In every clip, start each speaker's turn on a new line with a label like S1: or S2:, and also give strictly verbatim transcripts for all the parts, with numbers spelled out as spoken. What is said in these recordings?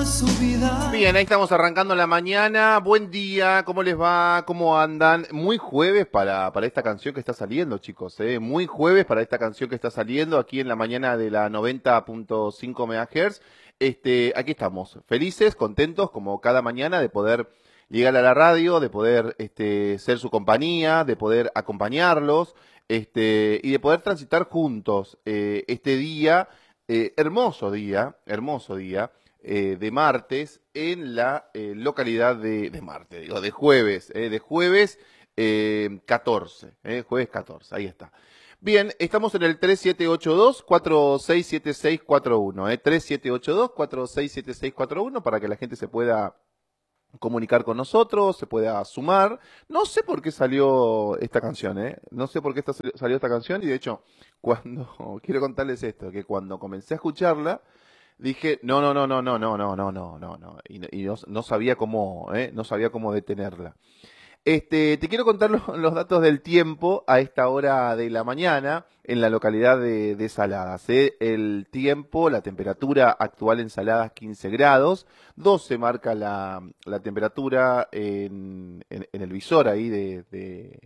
S1: su vida.
S2: Bien, ahí estamos arrancando la mañana. Buen día, ¿cómo les va? ¿Cómo andan? Muy jueves para, para esta canción que está saliendo, chicos, ¿eh? Muy jueves para esta canción que está saliendo aquí en la mañana de la noventa punto cinco megahertz. Este, aquí estamos, felices, contentos, como cada mañana, de poder llegar a la radio, de poder este, ser su compañía, de poder acompañarlos, este, y de poder transitar juntos eh, este día, eh, hermoso día, hermoso día eh, de martes en la eh, localidad de, de Marte, digo, de jueves, eh, de jueves eh, catorce, eh, jueves catorce, ahí está. Bien, estamos en el tres siete ocho dos, cuatro seis siete seis cuatro uno, eh, tres siete ocho dos, cuatro seis siete seis cuatro uno para que la gente se pueda comunicar con nosotros, se pueda sumar. No sé por qué salió esta canción, ¿eh? No sé por qué esta, salió esta canción y de hecho, cuando, quiero contarles esto, que cuando comencé a escucharla, dije, no, no, no, no, no, no, no, no, no, no, no, y, y no, no sabía cómo, ¿eh? No sabía cómo detenerla. Este, te quiero contar los, los datos del tiempo a esta hora de la mañana en la localidad de, de Saladas. ¿eh? El tiempo, la temperatura actual en Saladas quince grados, doce marca la, la temperatura en, en, en el visor ahí de, de,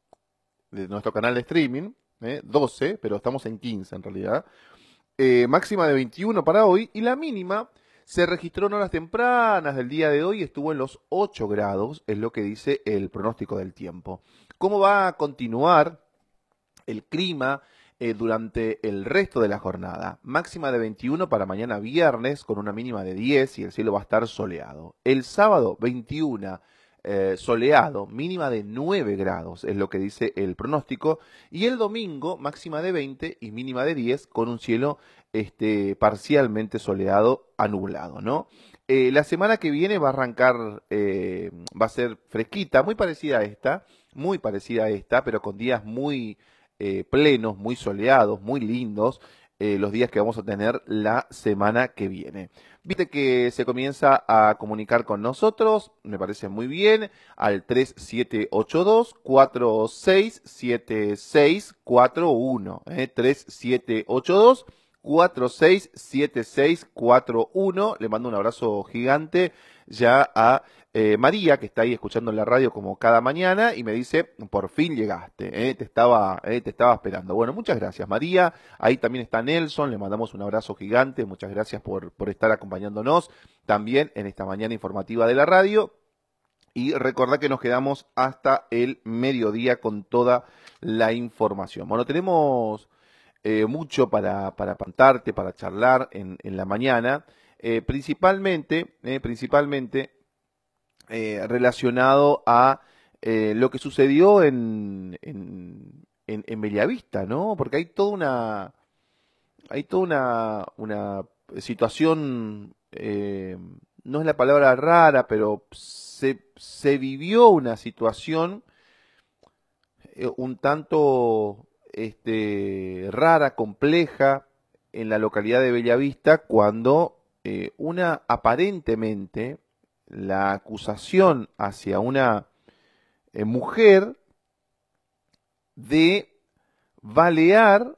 S2: de nuestro canal de streaming, ¿eh? doce, pero estamos en quince en realidad. Eh, máxima de veintiuno para hoy y la mínima se registró en horas tempranas del día de hoy, estuvo en los ocho grados, es lo que dice el pronóstico del tiempo. ¿Cómo va a continuar el clima eh, durante el resto de la jornada? Máxima de veintiuno para mañana viernes con una mínima de diez y el cielo va a estar soleado. El sábado veintiuno eh, soleado, mínima de nueve grados, es lo que dice el pronóstico. Y el domingo máxima de veinte y mínima de diez con un cielo este, parcialmente soleado a nublado, ¿no? Eh, la semana que viene va a arrancar, eh, va a ser fresquita, muy parecida a esta, muy parecida a esta, pero con días muy eh, plenos, muy soleados, muy lindos, eh, los días que vamos a tener la semana que viene. Viste que se comienza a comunicar con nosotros, me parece muy bien, al tres siete ocho dos, cuatro seis siete seis cuatro uno, eh, tres siete ocho dos, cuatro seis siete seis cuatro uno. Le mando un abrazo gigante ya a eh, María, que está ahí escuchando en la radio como cada mañana, y me dice, por fin llegaste, ¿eh? te, estaba, eh, te estaba esperando. Bueno, muchas gracias, María. Ahí también está Nelson, le mandamos un abrazo gigante. Muchas gracias por, por estar acompañándonos también en esta mañana informativa de la radio. Y recordá que nos quedamos hasta el mediodía con toda la información. Bueno, tenemos eh, mucho para, para contarte, para charlar en, en la mañana, eh, principalmente, eh, principalmente eh, relacionado a eh, lo que sucedió en, en, en, en Bellavista, ¿no? Porque hay toda una, hay toda una, una situación, eh, no es la palabra rara, pero se, se vivió una situación eh, un tanto este, rara, compleja, en la localidad de Bellavista, cuando eh, una aparentemente la acusación hacia una eh, mujer de balear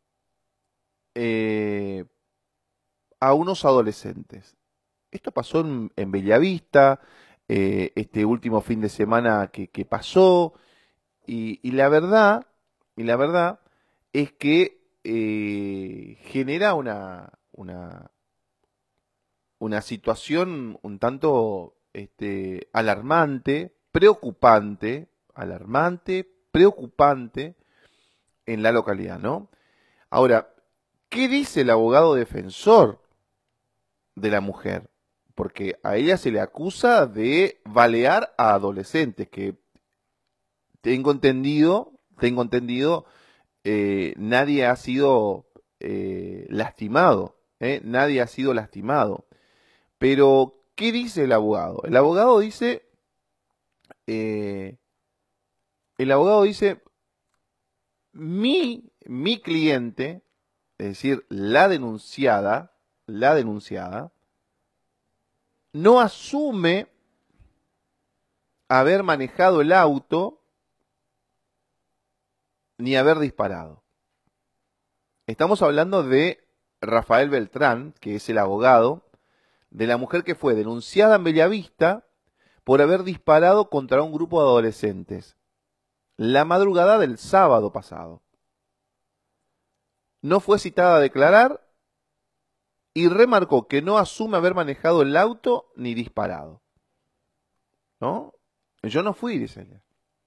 S2: eh, a unos adolescentes. Esto pasó en, en Bellavista, eh, este último fin de semana que, que pasó, y, y la verdad, y la verdad es que eh, genera una, una, una situación un tanto este, alarmante, preocupante, alarmante, preocupante en la localidad, ¿no? Ahora, ¿qué dice el abogado defensor de la mujer? Porque a ella se le acusa de balear a adolescentes, que tengo entendido, tengo entendido, eh, nadie ha sido eh, lastimado, ¿eh? Nadie ha sido lastimado. Pero, ¿qué dice el abogado? El abogado dice, eh, el abogado dice, mi, mi cliente, es decir, la denunciada, la denunciada, no asume haber manejado el auto ni haber disparado. Estamos hablando de Rafael Beltrán, que es el abogado de la mujer que fue denunciada en Bellavista por haber disparado contra un grupo de adolescentes la madrugada del sábado pasado. No fue citada a declarar y remarcó que no asume haber manejado el auto ni disparado. ¿No? Yo no fui, dice ella.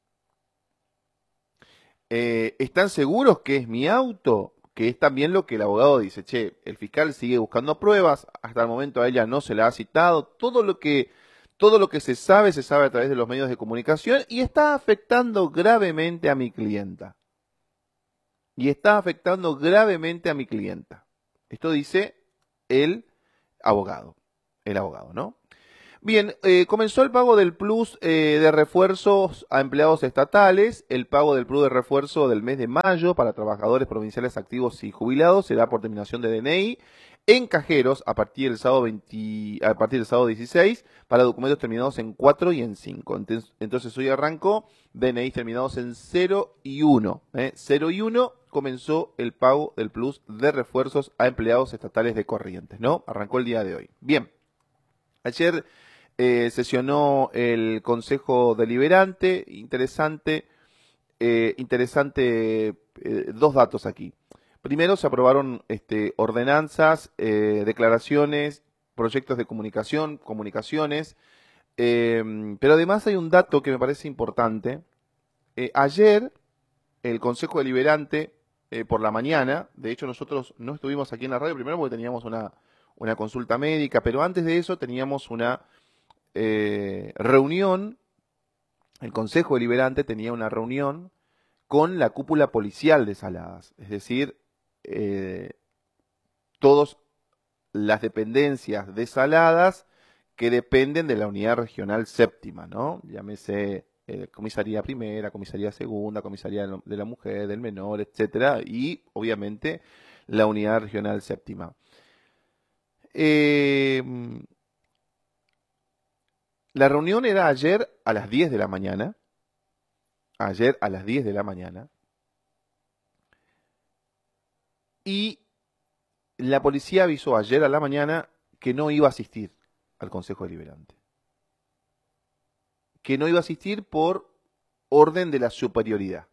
S2: Eh, ¿Están seguros que es mi auto? Que es también lo que el abogado dice. Che, el fiscal sigue buscando pruebas. Hasta el momento a ella no se la ha citado. Todo lo que, todo lo que se sabe, se sabe a través de los medios de comunicación y está afectando gravemente a mi clienta. Y está afectando gravemente a mi clienta. Esto dice el abogado. El abogado, ¿no? Bien, eh, comenzó el pago del plus eh, de refuerzos a empleados estatales. El pago del plus de refuerzo del mes de mayo para trabajadores provinciales activos y jubilados será por terminación de D N I en cajeros a partir del sábado, veinte, a partir del sábado dieciséis para documentos terminados en cuatro y en cinco. Entonces, entonces hoy arrancó D N I terminados en cero y uno. ¿eh? cero y uno comenzó el pago del plus de refuerzos a empleados estatales de Corrientes, ¿no? Arrancó el día de hoy. Bien, ayer Eh, sesionó el Consejo Deliberante, interesante, eh, interesante, eh, dos datos aquí. Primero, se aprobaron este, ordenanzas, eh, declaraciones, proyectos de comunicación, comunicaciones, eh, pero además hay un dato que me parece importante. Eh, ayer, el Consejo Deliberante, eh, por la mañana, de hecho nosotros no estuvimos aquí en la radio, primero porque teníamos una, una consulta médica, pero antes de eso teníamos una Eh, reunión, el Consejo Deliberante tenía una reunión con la cúpula policial de Saladas, es decir, eh, todas las dependencias de Saladas que dependen de la unidad regional séptima, ¿no? Llámese eh, comisaría primera, comisaría segunda, comisaría de la mujer, del menor, etcétera, y obviamente la unidad regional séptima. Eh, La reunión era ayer a las diez de la mañana. Ayer a las diez de la mañana. Y la policía avisó ayer a la mañana que no iba a asistir al Consejo Deliberante. Que no iba a asistir por orden de la superioridad.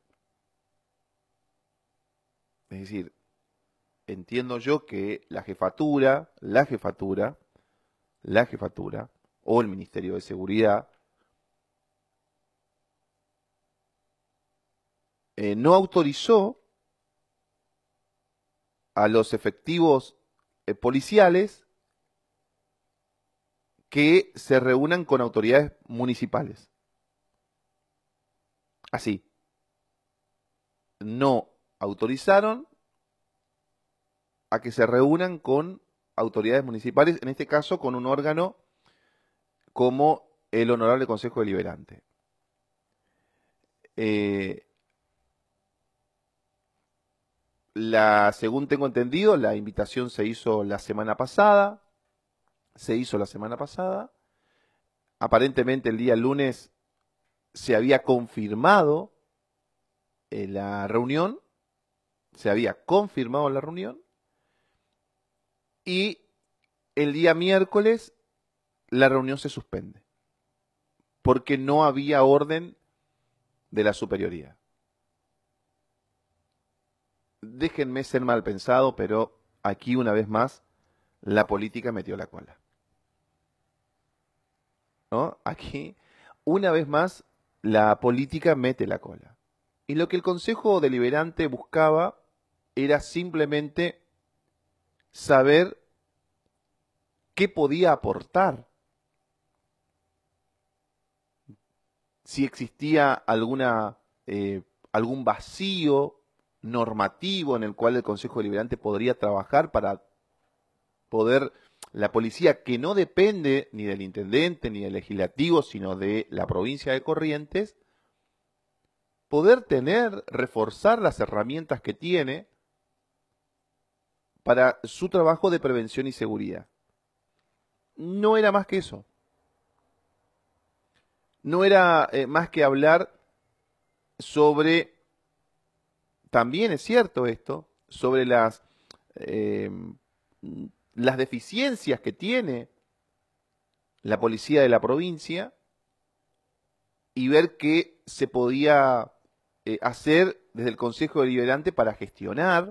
S2: Es decir, entiendo yo que la jefatura, la jefatura, la jefatura o el Ministerio de Seguridad eh, no autorizó a los efectivos eh, policiales que se reúnan con autoridades municipales. Así. No autorizaron a que se reúnan con autoridades municipales, en este caso con un órgano como el Honorable Consejo Deliberante. Eh, la, según tengo entendido, la invitación se hizo la semana pasada, se hizo la semana pasada, aparentemente el día lunes se había confirmado eh, la reunión, se había confirmado la reunión, y el día miércoles la reunión se suspende, porque no había orden de la superioridad. Déjenme ser mal pensado, pero aquí una vez más la política metió la cola. ¿No? Aquí una vez más la política mete la cola. Y lo que el Consejo Deliberante buscaba era simplemente saber qué podía aportar. Si existía alguna, eh, algún vacío normativo en el cual el Consejo Deliberante podría trabajar para poder, la policía que no depende ni del intendente ni del legislativo, sino de la provincia de Corrientes, poder tener, reforzar las herramientas que tiene para su trabajo de prevención y seguridad. No era más que eso. No era eh, más que hablar sobre, también es cierto esto, sobre las, eh, las deficiencias que tiene la policía de la provincia y ver qué se podía eh, hacer desde el Consejo Deliberante para gestionar,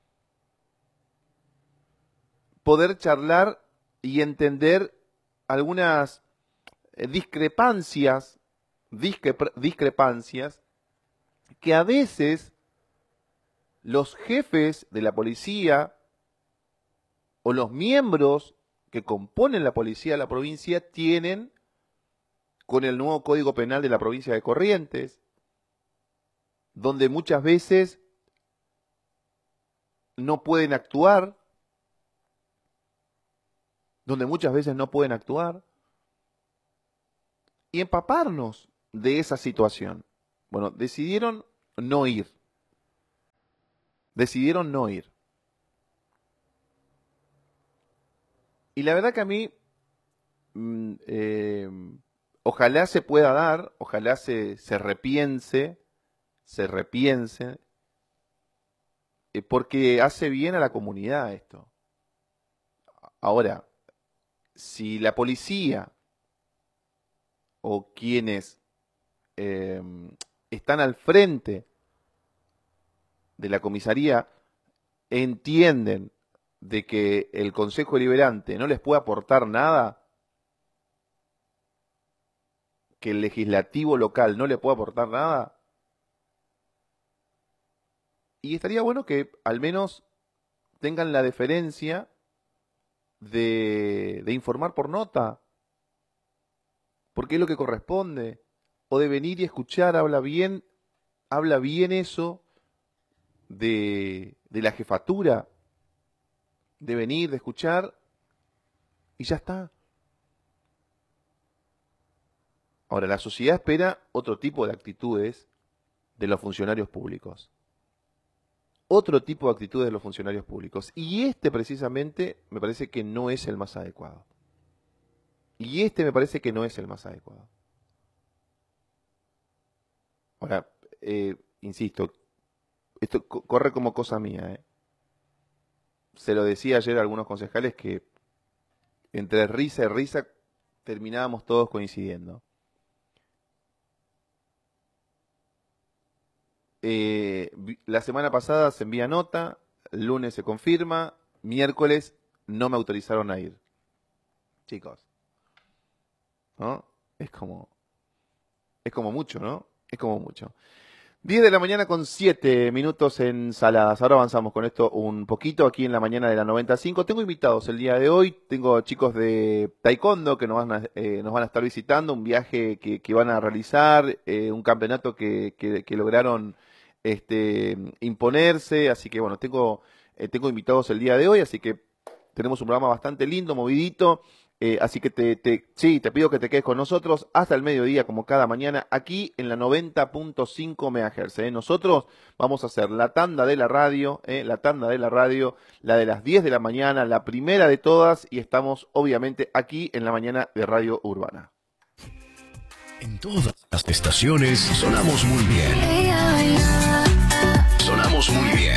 S2: poder charlar y entender algunas eh, discrepancias, discre- discrepancias que a veces los jefes de la policía o los miembros que componen la policía de la provincia tienen con el nuevo Código Penal de la provincia de Corrientes, donde muchas veces no pueden actuar, donde muchas veces no pueden actuar, y empaparnos de esa situación. Bueno, decidieron no ir. Decidieron no ir. Y la verdad que a mí, mm, eh, ojalá se pueda dar, ojalá se, se repiense, se repiense, eh, porque hace bien a la comunidad esto. Ahora, si la policía o quienes eh, están al frente de la comisaría entienden de que el Consejo Deliberante no les puede aportar nada, que el legislativo local no le puede aportar nada, y estaría bueno que al menos tengan la deferencia de, de informar por nota, porque es lo que corresponde, o de venir y escuchar, habla bien, habla bien eso de, de la jefatura, de venir, de escuchar, y ya está. Ahora, la sociedad espera otro tipo de actitudes de los funcionarios públicos. Otro tipo de actitudes de los funcionarios públicos. Y este precisamente me parece que no es el más adecuado. Y este me parece que no es el más adecuado. Ahora, eh, insisto, esto co- corre como cosa mía, ¿eh? Se lo decía ayer a algunos concejales que entre risa y risa terminábamos todos coincidiendo. Eh, vi- la semana pasada se envía nota, el lunes se confirma, miércoles no me autorizaron a ir. Chicos, ¿no? Es como, es como mucho, ¿no? Es como mucho. diez de la mañana con siete minutos en Saladas. Ahora avanzamos con esto un poquito aquí en la mañana de la noventa y cinco. Tengo invitados el día de hoy. Tengo chicos de Taekwondo que nos van a, eh, nos van a estar visitando. Un viaje que, que van a realizar. Eh, un campeonato que, que, que lograron este, imponerse. Así que bueno, tengo, eh, tengo invitados el día de hoy. Así que tenemos un programa bastante lindo, movidito. Eh, así que te, te, sí, te pido que te quedes con nosotros hasta el mediodía, como cada mañana, aquí en la noventa punto cinco megahertz. ¿eh? Nosotros vamos a hacer la tanda de la radio, ¿eh? la tanda de la radio, la de las diez de la mañana, la primera de todas, y estamos obviamente aquí en la mañana de Radio Urbana.
S1: En todas las estaciones sonamos muy bien. Sonamos muy bien.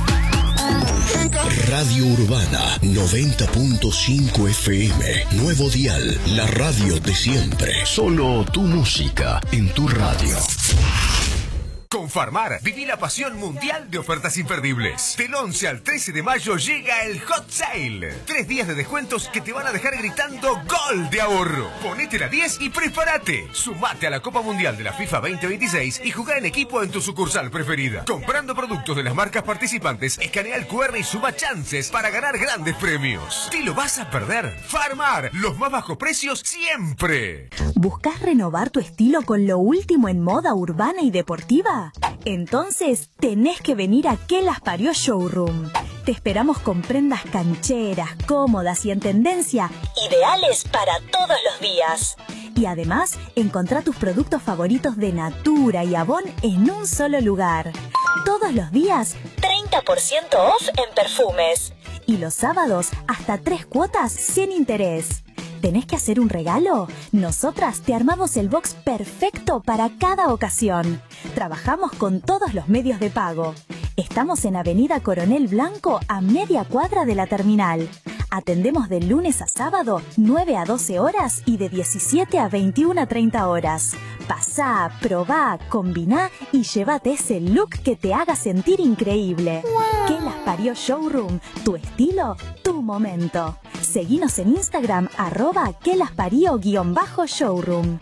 S1: Radio Urbana noventa punto cinco F M. Nuevo dial, la radio de siempre. Solo tu música en tu radio.
S3: Con Farmar, viví la pasión mundial de ofertas imperdibles. Del once al trece de mayo llega el Hot Sale. Tres días de descuentos que te van a dejar gritando ¡Gol de ahorro! Ponete la diez y prepárate. Sumate a la Copa Mundial de la FIFA veinte veintiséis y jugá en equipo en tu sucursal preferida. Comprando productos de las marcas participantes, escanea el cu erre y suma chances para ganar grandes premios. ¿Te lo vas a perder? Farmar, los más bajos precios siempre.
S4: ¿Buscas renovar tu estilo con lo último en moda urbana y deportiva? Entonces tenés que venir a Que Las Parió Showroom. Te esperamos con prendas cancheras, cómodas y en tendencia, ideales para todos los días. Y además, encontrá tus productos favoritos de Natura y Avon en un solo lugar. Todos los días, treinta por ciento off en perfumes. Y los sábados, hasta tres cuotas sin interés. ¿Tenés que hacer un regalo? Nosotras te armamos el box perfecto para cada ocasión. Trabajamos con todos los medios de pago. Estamos en Avenida Coronel Blanco, a media cuadra de la terminal. Atendemos de lunes a sábado, nueve a doce horas y de diecisiete a veintiuna a treinta horas. Pasá, probá, combiná y llévate ese look que te haga sentir increíble. Wow. ¿Qué las parió Showroom? Tu estilo, tu momento. Seguinos en Instagram, arroba que las parió guión bajo showroom.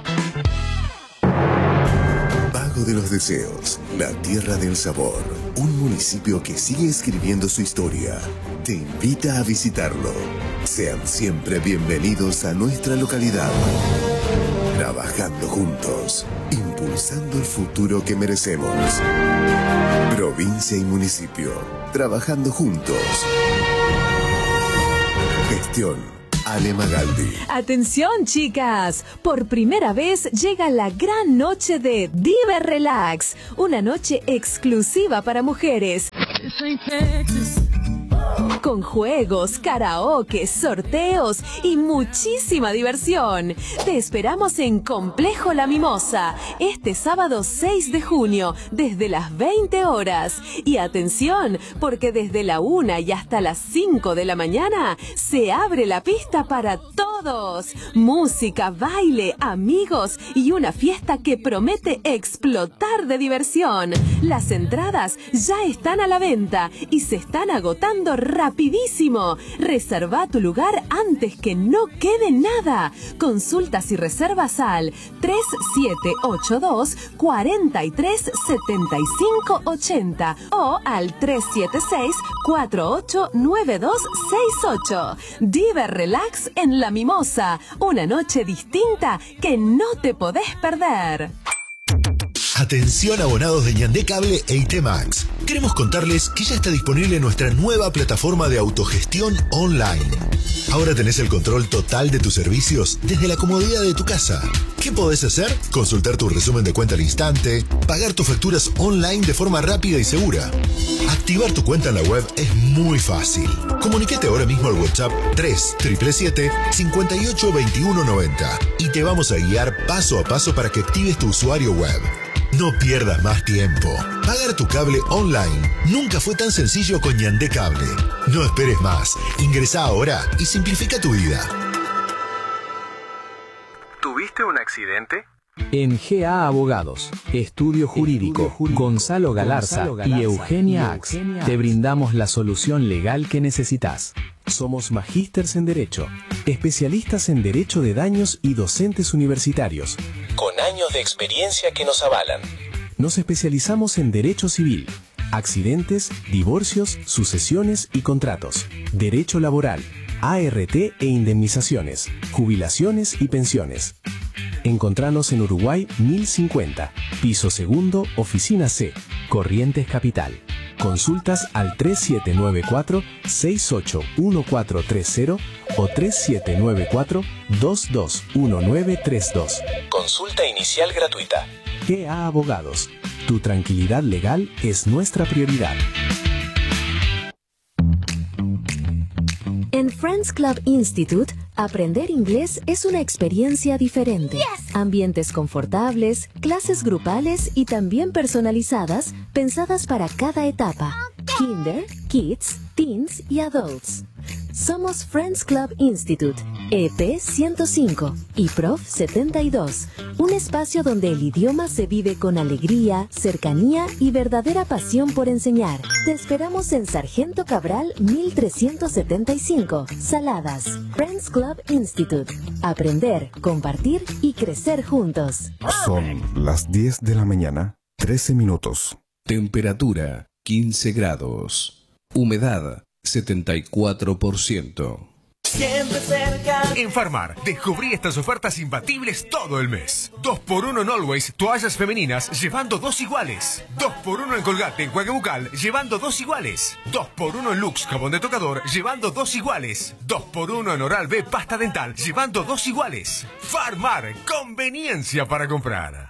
S1: Vago de los Deseos, la tierra del sabor. Un municipio que sigue escribiendo su historia. Te invita a visitarlo. Sean siempre bienvenidos a nuestra localidad. Trabajando juntos, impulsando el futuro que merecemos. Provincia y municipio, trabajando juntos. Gestión Ale Magaldi.
S5: Atención, chicas, por primera vez llega la gran noche de Diver Relax, una noche exclusiva para mujeres. Con juegos, karaoke, sorteos y muchísima diversión. Te esperamos en Complejo La Mimosa, este sábado seis de junio, desde las veinte horas. Y atención, porque desde la una y hasta las cinco de la mañana se abre la pista para todos. Música, baile, amigos y una fiesta que promete explotar de diversión. Las entradas ya están a la venta y se están agotando rapidísimo. Reserva tu lugar antes que no quede nada. Consultas y reservas al tres siete ocho dos, cuatro tres, siete cinco ocho cero o al tres siete seis, cuatro ocho nueve dos seis ocho. Diver Relax en La Mimosa, una noche distinta que no te podés perder.
S6: Atención abonados de Ñandé Cable e I T Max. Queremos contarles que ya está disponible nuestra nueva plataforma de autogestión online. Ahora tenés el control total de tus servicios desde la comodidad de tu casa. ¿Qué podés hacer? Consultar tu resumen de cuenta al instante, pagar tus facturas online de forma rápida y segura. Activar tu cuenta en la web es muy fácil. Comunícate ahora mismo al WhatsApp tres siete siete, cinco ocho dos uno nueve cero y te vamos a guiar paso a paso para que actives tu usuario web. No pierdas más tiempo. Pagar tu cable online nunca fue tan sencillo con Ñandé Cable. No esperes más. Ingresá ahora y simplifica tu vida.
S7: ¿Tuviste un accidente?
S8: En G A Abogados, Estudio Jurídico, Estudio Jurídico Gonzalo, Galarza Gonzalo Galarza y Eugenia, y Ax, Eugenia te brindamos la solución legal que necesitas. Somos magísters en Derecho, especialistas en Derecho de Daños y docentes universitarios, con años de experiencia que nos avalan. Nos especializamos en Derecho Civil, accidentes, divorcios, sucesiones y contratos, Derecho Laboral, A R T e indemnizaciones, jubilaciones y pensiones. Encontranos en Uruguay mil cincuenta, piso segundo, oficina C, Corrientes Capital. Consultas al tres siete nueve cuatro, seis ocho uno cuatro tres cero o tres siete nueve cuatro, dos dos uno nueve tres dos. Consulta inicial gratuita. G A Abogados. Tu tranquilidad legal es nuestra prioridad.
S9: En Friends Club Institute, aprender inglés es una experiencia diferente. Yes. Ambientes confortables, clases grupales y también personalizadas, pensadas para cada etapa. Okay. Kinder, Kids, Teens y Adults. Somos Friends Club Institute, E P ciento cinco y Prof setenta y dos, un espacio donde el idioma se vive con alegría, cercanía y verdadera pasión por enseñar. Te esperamos en Sargento Cabral mil trescientos setenta y cinco, Saladas. Friends Club Institute. Aprender, compartir y crecer juntos.
S10: Son las diez de la mañana, trece minutos.
S11: Temperatura quince grados. Humedad setenta y cuatro por ciento.
S3: Siempre cerca. En Farmar, descubrí estas ofertas imbatibles todo el mes. dos por uno en Always, toallas femeninas, llevando dos iguales. dos por uno en Colgate, enjuague bucal, llevando dos iguales. dos por uno en Lux, jabón de tocador, llevando dos iguales. dos por uno en Oral B, pasta dental, llevando dos iguales. Farmar, conveniencia para comprar.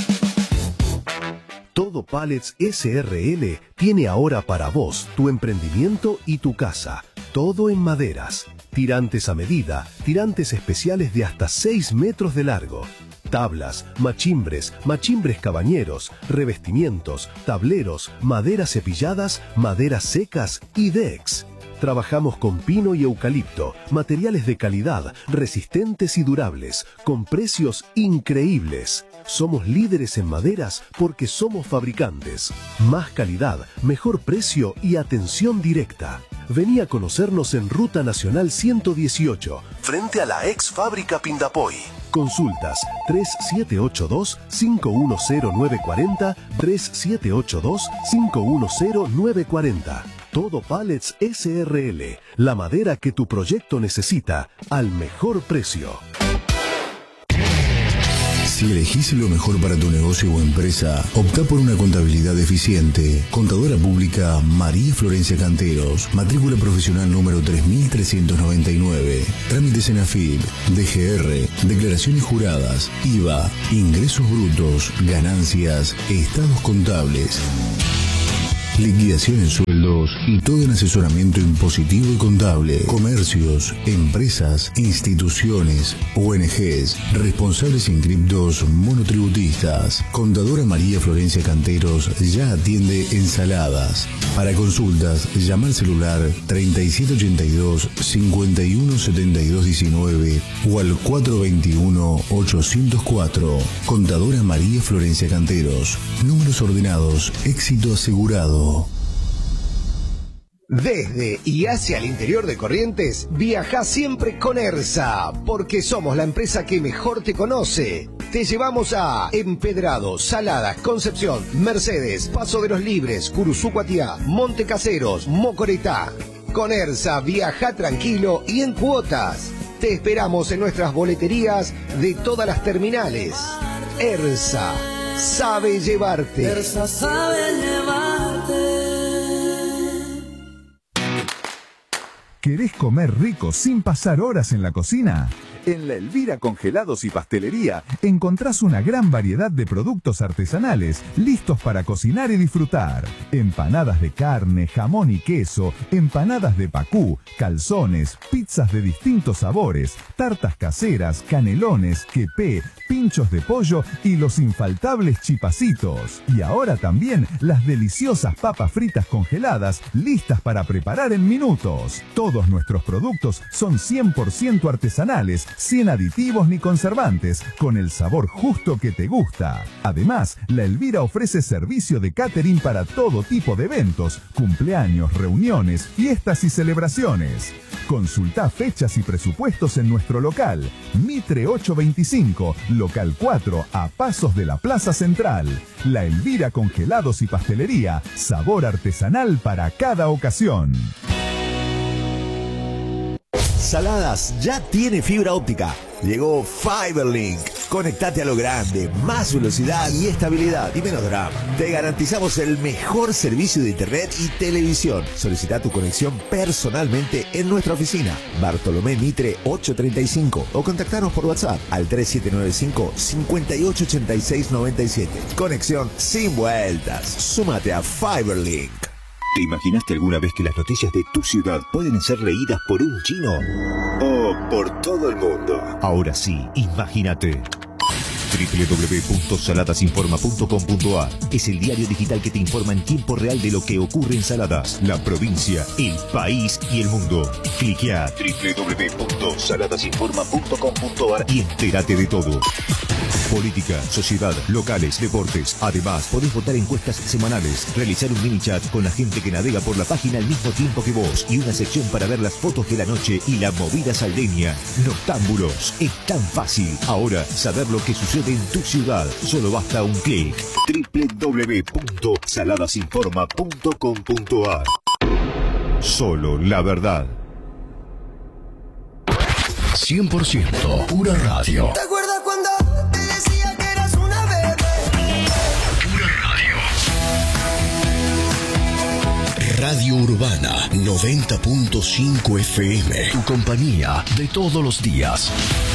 S12: Todo Pallets S R L tiene ahora para vos tu emprendimiento y tu casa. Todo en maderas. Tirantes a medida, tirantes especiales de hasta seis metros de largo. Tablas, machimbres, machimbres cabañeros, revestimientos, tableros, maderas cepilladas, maderas secas y decks. Trabajamos con pino y eucalipto, materiales de calidad, resistentes y durables, con precios increíbles. Somos líderes en maderas porque somos fabricantes. Más calidad, mejor precio y atención directa. Vení a conocernos en Ruta Nacional ciento dieciocho, frente a la ex fábrica Pindapoy. Consultas tres siete ocho dos, cinco uno cero nueve cuatro cero, tres siete ocho dos, cinco uno cero nueve cuatro cero. Todo Pallets S R L, la madera que tu proyecto necesita, al mejor precio.
S13: Si elegís lo mejor para tu negocio o empresa, optá por una contabilidad eficiente. Contadora Pública María Florencia Canteros, matrícula profesional número tres mil trescientos noventa y nueve. Trámites en A F I P, D G R, declaraciones juradas, I V A, ingresos brutos, ganancias, estados contables, liquidación en sueldos y todo en asesoramiento impositivo y contable. Comercios, empresas, instituciones, O N Ges, responsables inscriptos monotributistas. Contadora María Florencia Canteros ya atiende ensaladas. Para consultas, llama al celular treinta y siete ochenta y dos, cincuenta y uno setenta y dos diecinueve o al cuatro veintiuno, ochocientos cuatro. Contadora María Florencia Canteros. Números ordenados, éxito asegurado.
S14: Desde y hacia el interior de Corrientes, viaja siempre con ERSA, porque somos la empresa que mejor te conoce. Te llevamos a Empedrado, Saladas, Concepción, Mercedes, Paso de los Libres, Curuzú-Cuatiá, Monte Caseros, Mocoretá. Con ERSA viaja tranquilo y en cuotas. Te esperamos en nuestras boleterías de todas las terminales. ERSA sabe llevarte.
S15: ERSA sabe llevarte.
S16: ¿Querés comer rico sin pasar horas en la cocina? En La Elvira Congelados y Pastelería encontrás una gran variedad de productos artesanales listos para cocinar y disfrutar. Empanadas de carne, jamón y queso, empanadas de pacú, calzones, pizzas de distintos sabores, tartas caseras, canelones, quepé, pinchos de pollo y los infaltables chipacitos. Y ahora también las deliciosas papas fritas congeladas listas para preparar en minutos. Todos nuestros productos son cien por ciento artesanales, sin aditivos ni conservantes, con el sabor justo que te gusta. Además, La Elvira ofrece servicio de catering para todo tipo de eventos, cumpleaños, reuniones, fiestas y celebraciones. Consulta fechas y presupuestos en nuestro local, Mitre ochocientos veinticinco, local cuatro, a pasos de la Plaza Central. La Elvira Congelados y Pastelería, sabor artesanal para cada ocasión.
S17: Saladas ya tiene fibra óptica. Llegó Fiberlink. Conectate a lo grande, más velocidad y estabilidad y menos drama. Te garantizamos el mejor servicio de internet y televisión. Solicita tu conexión personalmente en nuestra oficina, Bartolomé Mitre ochocientos treinta y cinco, o contactanos por WhatsApp al tres siete nueve cinco, cinco ocho ocho seis nueve siete. Conexión sin vueltas. Súmate a Fiberlink.
S18: ¿Te imaginaste alguna vez que las noticias de tu ciudad pueden ser leídas por un chino o por todo el mundo? Ahora sí, imagínate. doble u doble u doble u punto saladas informa punto com punto a es el diario digital que te informa en tiempo real de lo que ocurre en Saladas, la provincia, el país y el mundo. Cliquea doble u doble u doble u punto saladas informa punto com punto a y entérate de todo. Política, sociedad, locales, deportes. Además, podés votar encuestas semanales, realizar un mini chat con la gente que navega por la página al mismo tiempo que vos y una sección para ver las fotos de la noche y la movida saldeña. Noctámbulos. Es tan fácil. Ahora, saber lo que sucede en tu ciudad. Solo basta un clic. doble u doble u doble u punto saladas informa punto com punto a. Solo la verdad.
S6: cien por ciento pura radio.
S15: ¿Te acuerdas cuando te decía que eras una bebé?
S6: Pura radio. Radio Urbana noventa punto cinco F M. Tu compañía de todos los días.